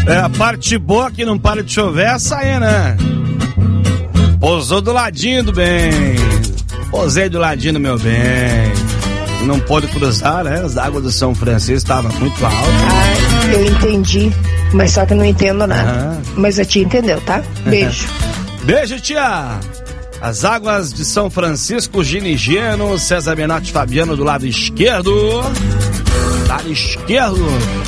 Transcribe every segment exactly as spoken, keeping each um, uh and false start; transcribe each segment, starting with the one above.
É, a parte boa que não para de chover é essa aí, né? Pousou do ladinho do bem. Posei do ladinho do meu bem. Não pôde cruzar, né? As águas do São Francisco estavam muito altas. Ah, eu entendi. Mas só que eu não entendo nada. Ah. Mas a tia entendeu, tá? Beijo. Beijo, tia. As águas de São Francisco, Ginigeno, César Menotti Fabiano do lado esquerdo. Lado esquerdo.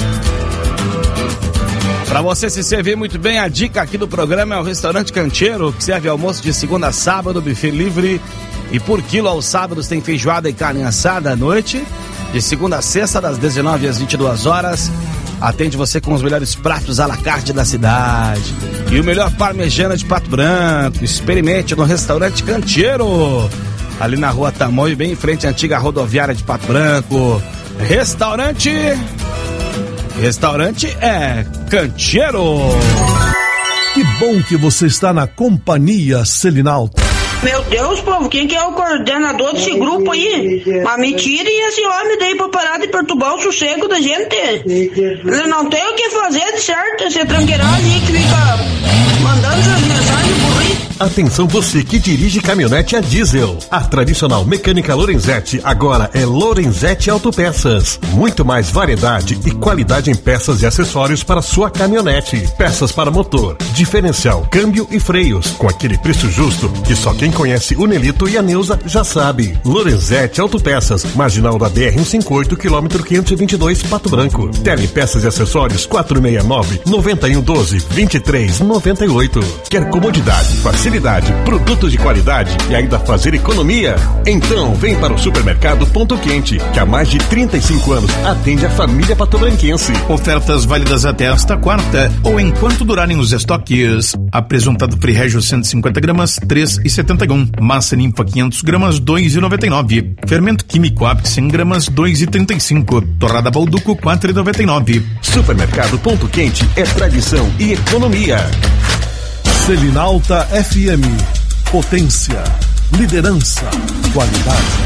Para você se servir muito bem, a dica aqui do programa é o Restaurante Canteiro, que serve almoço de segunda a sábado, buffet livre. E por quilo aos sábados tem feijoada e carne assada à noite. De segunda a sexta, das dezenove às vinte e duas horas. Atende você com os melhores pratos à la carte da cidade. E o melhor parmegiana de Pato Branco. Experimente no Restaurante Canteiro. Ali na rua Tamoio, bem em frente à antiga rodoviária de Pato Branco. Restaurante... Restaurante é Canteiro. Que bom que você está na companhia Selinalta. Meu Deus, povo, quem que é o coordenador desse grupo aí? Mas me tirem esse homem daí pra parar de perturbar o sossego da gente. Ele não tem o que fazer de certo, esse tranqueiragem aí que fica mandando essas mensagens por aí. Atenção você que dirige caminhonete a diesel. A tradicional mecânica Lorenzetti agora é Lorenzetti Autopeças. Muito mais variedade e qualidade em peças e acessórios para sua caminhonete. Peças para motor, diferencial, câmbio e freios. Com aquele preço justo que só quem conhece o Nelito e a Neuza já sabe. Lorenzetti Autopeças, marginal da B R cento e cinquenta e oito, quilômetro quinhentos e vinte e dois, Pato Branco. Telepeças e acessórios quatro seis nove, nove um um dois, vinte e três noventa e oito. Quer comodidade, facilidade, produtos de qualidade e ainda fazer economia? Então vem para o Supermercado Ponto Quente, que há mais de trinta e cinco anos atende a família patobranquense. Ofertas válidas até esta quarta ou enquanto durarem os estoques. Apresentado Free Regio cento e cinquenta gramas, três reais e setenta e um. Massa ninfa quinhentos gramas, dois reais e noventa e nove. Fermento químico Apt cem gramas, dois reais e trinta e cinco. Torrada Balduco, quatro reais e noventa e nove. Supermercado Ponto Quente é tradição e economia. Selinalta F M. Potência, liderança, qualidade.